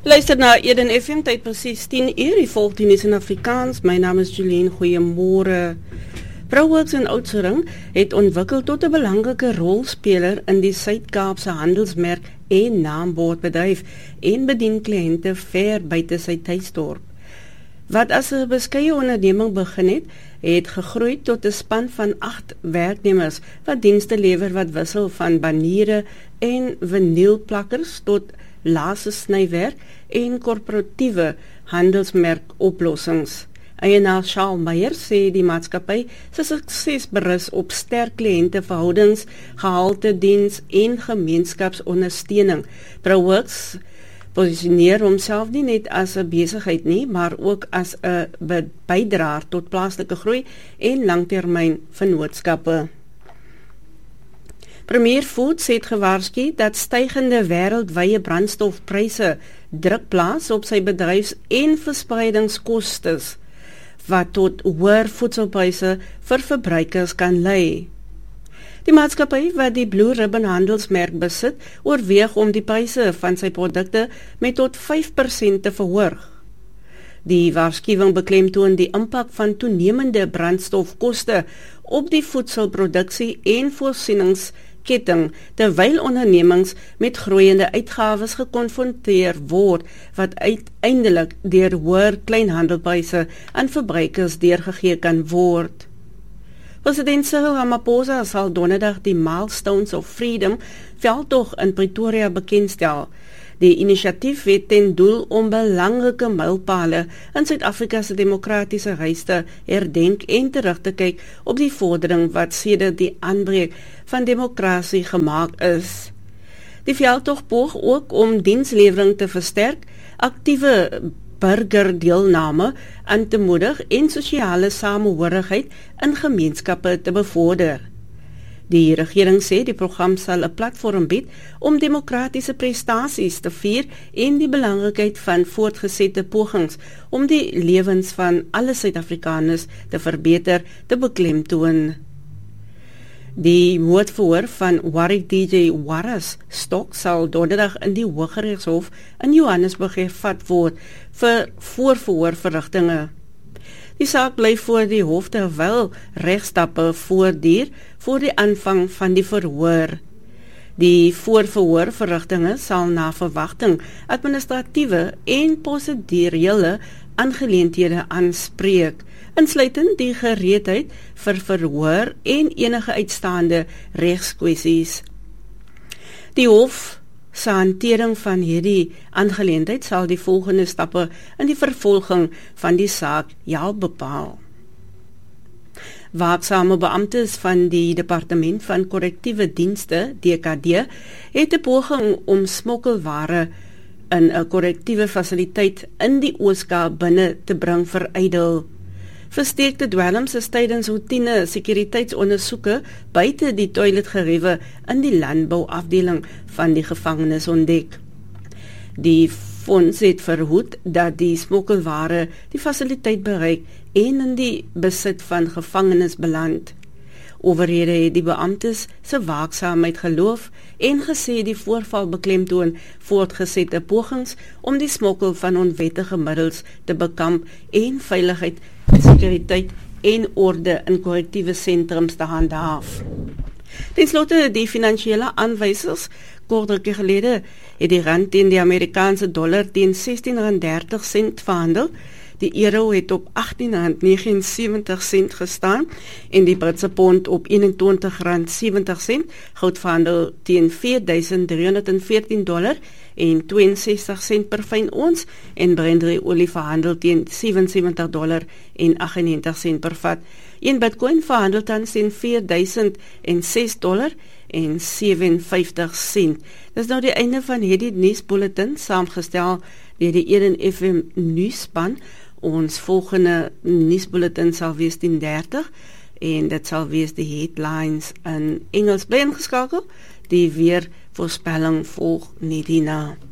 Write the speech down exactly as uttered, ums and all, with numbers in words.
Luister na Eden F M, tyd presies tien uur, die volg die nuus in Afrikaans. My naam is Julien, goeiemôre. Proworks in Oudtshoorn het ontwikkel tot 'n belangrike rolspeler in die Suid-Kaapse handelsmerk en naambordbedryf en bedien kliënte ver buite sy tuisdorp. Wat as 'n beskeie onderneming begin het, het gegroei tot 'n span van agt werknemers wat dienste lewer wat wissel van baniere en vinylplakkers tot laaste snywerk en korporatiewe handelsmerkoplossings. Eienaar Charles Meyer sê die maatskappy se sukses berus op sterk kliënteverhoudings, gehalte diens en gemeenskapsondersteuning. Proworks posisioneer homself nie net as 'n besigheid nie, maar ook as 'n bydraer tot plaaslike groei en langtermyn vennootskappe. Premier Foods het gewaarsku dat stygende wêreldwye brandstofpryse druk plaas op sy bedryfs- en verspreidingskostes, wat tot hoër voedselpryse vir verbruikers kan lei. Die maatskappy wat die Blue Ribbon handelsmerk besit, oorweeg om die pryse van sy produkte met tot vyf persent te verhoog. Die waarskuwing beklemtoon die impak van toenemende brandstofkoste op die voedselproduksie en voorsieningsketting, terwyl ondernemings met groeiende uitgawes gekonfronteer word, wat uiteindelik deur hoër kleinhandelpryse aan verbruikers deurgegee kan word. President Cyril Ramaphosa sal donderdag die Milestones of Freedom veldtog in Pretoria bekendstel. Die inisiatief het ten doel om belangrike mylpale in Suid-Afrika se demokratiese reis te herdenk en terug te kyk op die vordering wat sedert die aanbreek van demokrasie gemaak is. Die veldtog poog ook om dienslewering te versterk, aktiewe burgerdeelname aan te moedig en sosiale samehorigheid in gemeenskappe te bevorder. Die regering sê die program sal 'n platform bied om demokratiese prestasies te vier en die belangrikheid van voortgesette pogings om die lewens van alle Suid-Afrikaners te verbeter te beklemtoon. Die moordverhoor van Warwick D J Wallace Stok sal donderdag in die Hooggeregshof in Johannesburg gevat word vir voorverhoorverrigtinge. Die saak bly voor die hof terwyl regstappe voortduur voor die aanvang van die verhoor. Die voorverhoorverrigtinge sal na verwagting administratiewe en prosedurele aangeleenthede aanspreek, insluitend die gereedheid vir verhoor en enige uitstaande regskwessies. Die hof se hantering van hierdie aangeleentheid sal die volgende stappe in die vervolging van die saak help bepaal. Waaksame beamptes van die Departement van Korrektiewe Dienste, D K D, het 'n poging om smokkelware in 'n korrektiewe fasiliteit in die Oos-Kaap binne te bring verydel. Versteekte dwelms is tydens routine sekuriteitsondersoeke buite die toiletgeriewe in die landbouafdeling van die gevangenis ontdek. Die fonds het verhoed dat die smokkelware die fasiliteit bereik en in die besit van gevangenes beland. Owerhede het die beamptes se waaksaamheid geloof en gesê die voorval beklemtoon voortgesette pogings om die smokkel van onwettige middels te bekamp en veiligheid, sekuriteit en orde in korrektiewe sentrums te handhaaf. Ten slotte die finansiële aanwysers. Kort rukkie gelede het die rand teen die Amerikaanse dollar teen sestien rand dertig sent verhandel. Die euro het op agttien rand negenensewentig sent gestaan en die Britse pond op eenentwintig rand sewentig sent. Goud verhandel teen vier duisend driehonderd en veertien dollar en tweeënsestig sent per fyn ons en Brent olie verhandel teen sewe en sewentig dollar en aggennegentig sent per vat. Een Bitcoin verhandel tans teen vier duisend ses dollar en sewenvyftig sent. Dis nou die einde van hierdie nuusbulletin, saamgestel deur die Eden F M nuusspan. Ons volgende nuusbulletin sal wees tien dertig en dit sal wees die headlines in Engels. Bly ingeskakel, die weervoorspelling volg net hierna.